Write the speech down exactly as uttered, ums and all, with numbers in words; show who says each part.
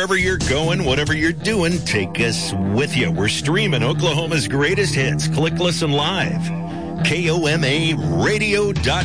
Speaker 1: Wherever you're going, whatever you're doing, take us with you. We're streaming Oklahoma's greatest hits. Click, listen live. K O M A radio dot